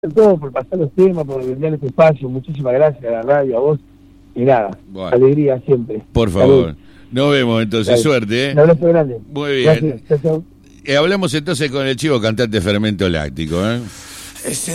todo por pasar los temas, por brindar este espacio. Muchísimas gracias a la radio, a vos. Y nada, Bueno. alegría siempre. Por favor. Salud. Nos vemos entonces, Dale. suerte. Un abrazo grande. Muy bien. Gracias. Chao, chao. Hablamos entonces con el chivo cantante Fermento Láctico,